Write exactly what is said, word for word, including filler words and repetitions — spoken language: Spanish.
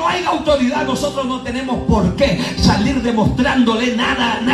no haya autoridad, nosotros no tenemos por qué salir demostrándole nada a nadie.